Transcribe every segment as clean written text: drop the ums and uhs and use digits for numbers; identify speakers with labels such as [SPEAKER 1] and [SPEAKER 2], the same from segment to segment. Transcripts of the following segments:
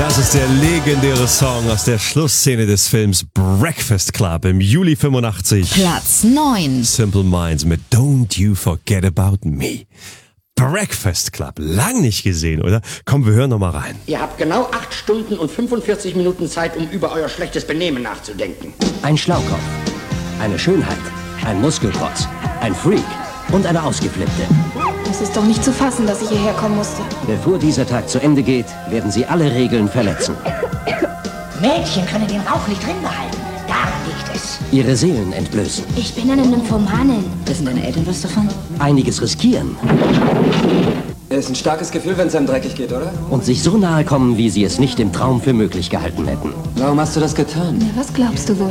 [SPEAKER 1] Das ist der legendäre Song aus der Schlussszene des Films Breakfast Club im Juli 85.
[SPEAKER 2] Platz 9.
[SPEAKER 1] Simple Minds mit Don't You Forget About Me. Breakfast Club, lang nicht gesehen, oder? Komm, wir hören noch mal rein.
[SPEAKER 3] Ihr habt genau 8 Stunden und 45 Minuten Zeit, um über euer schlechtes Benehmen nachzudenken.
[SPEAKER 4] Ein Schlaukopf, eine Schönheit, ein Muskelprotz, ein Freak und eine Ausgeflippte.
[SPEAKER 5] Es ist doch nicht zu fassen, dass ich hierher kommen musste.
[SPEAKER 4] Bevor dieser Tag zu Ende geht, werden sie alle Regeln verletzen.
[SPEAKER 6] Mädchen können den Rauch nicht drin behalten. Daran liegt es.
[SPEAKER 4] Ihre Seelen entblößen.
[SPEAKER 6] Ich bin eine Nymphomanin.
[SPEAKER 7] Wissen deine Eltern was davon?
[SPEAKER 4] Einiges riskieren.
[SPEAKER 8] Ist ein starkes Gefühl, wenn es einem dreckig geht, oder?
[SPEAKER 4] Und sich so nahe kommen, wie sie es nicht im Traum für möglich gehalten hätten.
[SPEAKER 8] Warum hast du das getan?
[SPEAKER 5] Na, was glaubst du wohl?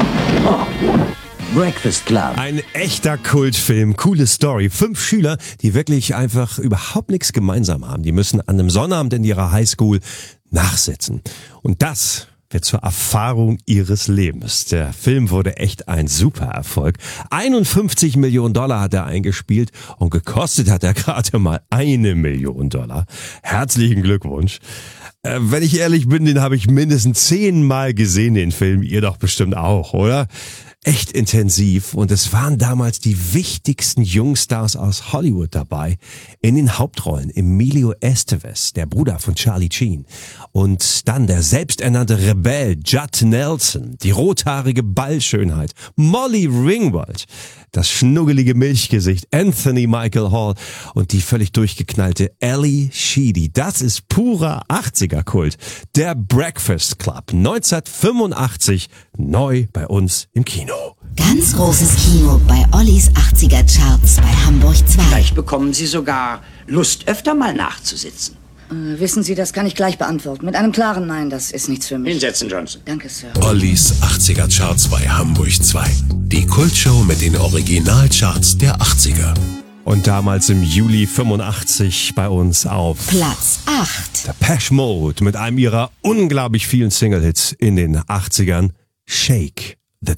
[SPEAKER 4] Breakfast Club.
[SPEAKER 1] Ein echter Kultfilm, coole Story. 5 Schüler, die wirklich einfach überhaupt nichts gemeinsam haben. Die müssen an einem Sonnabend in ihrer Highschool nachsitzen. Und das wird zur Erfahrung ihres Lebens. Der Film wurde echt ein super Erfolg. 51 Millionen Dollar hat er eingespielt und gekostet hat er gerade mal 1 Million Dollar. Herzlichen Glückwunsch. Wenn ich ehrlich bin, den habe ich mindestens 10-mal gesehen, den Film. Ihr doch bestimmt auch, oder? Echt intensiv, und es waren damals die wichtigsten Jungstars aus Hollywood dabei. In den Hauptrollen Emilio Estevez, der Bruder von Charlie Sheen, und dann der selbsternannte Rebell Judd Nelson, die rothaarige Ballschönheit Molly Ringwald, das schnuggelige Milchgesicht Anthony Michael Hall und die völlig durchgeknallte Ally Sheedy. Das ist purer 80er-Kult. Der Breakfast Club, 1985, neu bei uns im Kino.
[SPEAKER 2] Ganz großes Kino bei Ollis 80er Charts bei Hamburg 2.
[SPEAKER 3] Vielleicht bekommen Sie sogar Lust, öfter mal nachzusitzen.
[SPEAKER 7] Wissen Sie, das kann ich gleich beantworten. Mit einem klaren Nein, das ist nichts für mich.
[SPEAKER 3] Hinsetzen, Johnson.
[SPEAKER 7] Danke, Sir.
[SPEAKER 9] Ollis 80er Charts bei Hamburg 2. Die Kultshow mit den Originalcharts der 80er.
[SPEAKER 1] Und damals im Juli 85 bei uns auf
[SPEAKER 2] Platz 8.
[SPEAKER 1] Depeche Mode mit einem ihrer unglaublich vielen Single-Hits in den 80ern, Shake.